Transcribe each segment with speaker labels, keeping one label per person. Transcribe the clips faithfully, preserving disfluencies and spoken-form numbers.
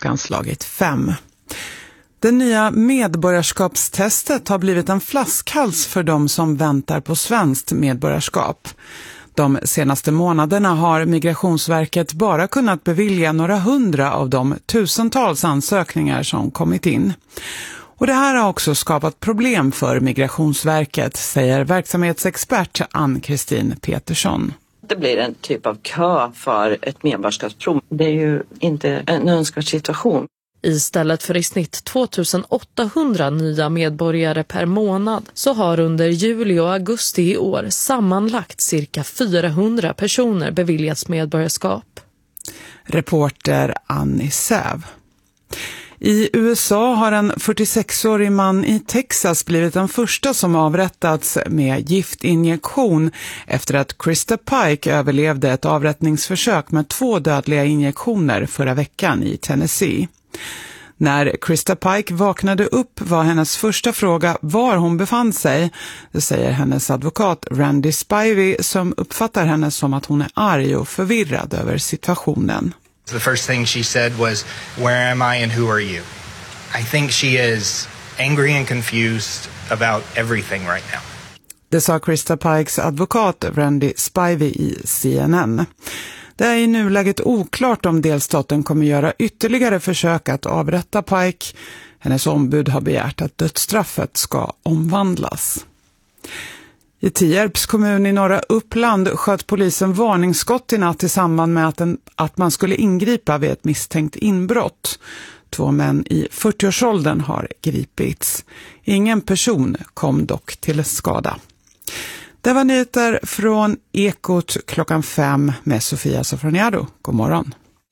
Speaker 1: klockan slagit fem. Det nya medborgarskapstestet har blivit en flaskhals för de som väntar på svenskt medborgarskap. De senaste månaderna har Migrationsverket bara kunnat bevilja några hundra av de tusentals ansökningar som kommit in. Och det här har också skapat problem för Migrationsverket, säger verksamhetsexpert Ann-Kristin Petersson.
Speaker 2: Det blir en typ av kö för ett medborgarskapsprov. Det är ju inte en önskvärd situation.
Speaker 3: Istället för i snitt tvåtusenåttahundra nya medborgare per månad så har under juli och augusti i år sammanlagt cirka fyrahundra personer beviljats medborgarskap.
Speaker 1: Reporter Annie Säv. I U S A har en fyrtiosexårig man i Texas blivit den första som avrättats med giftinjektion efter att Krista Pike överlevde ett avrättningsförsök med två dödliga injektioner förra veckan i Tennessee. När Krista Pike vaknade upp var hennes första fråga var hon befann sig. Det säger hennes advokat Randy Spivey som uppfattar henne som att hon är arg och förvirrad över situationen.
Speaker 4: The first thing she said was, "Where am I and who are you?" I think she is angry and confused about everything right now.
Speaker 1: Det sa Krista Pikes advokat Randy Spivey i C N N. Det är i nuläget oklart om delstaten kommer göra ytterligare försök att avrätta Pike. Hennes ombud har begärt att dödsstraffet ska omvandlas. I Tierps kommun i norra Uppland sköt polisen varningsskott i natt i samband med att, en, att man skulle ingripa vid ett misstänkt inbrott. Två män i fyrtioårsåldern har gripits. Ingen person kom dock till skada. Det var nyheter från Ekot klockan fem med Sofia Sofroniado. God morgon.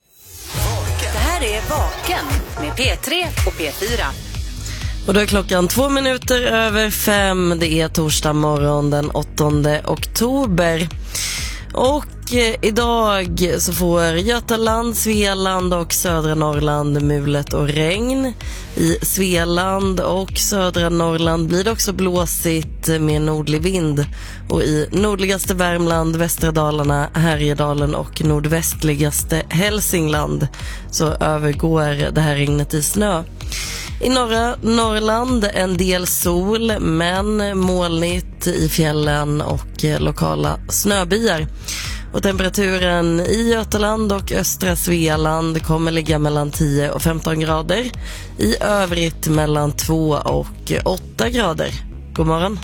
Speaker 5: Det här är Vaken med P tre och P fyra.
Speaker 3: Och då är klockan två minuter över fem. Det är torsdag morgon den åttonde oktober. Och eh, idag så får Götaland, Svealand och södra Norrland mulet och regn. I Svealand och södra Norrland blir det också blåsigt med nordlig vind. Och i nordligaste Värmland, västra Dalarna, Härjedalen och nordvästligaste Hälsingland så övergår det här regnet i snö. I norra Norrland en del sol men molnigt i fjällen och lokala snöbyar. Och temperaturen i Götaland och östra Svealand kommer ligga mellan tio och femton grader. I övrigt mellan två och åtta grader. God morgon.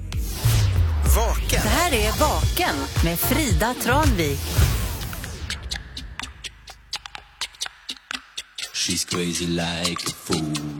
Speaker 5: Vaken. Det här är Vaken med Frida Tranvik.
Speaker 6: She's crazy like a fool.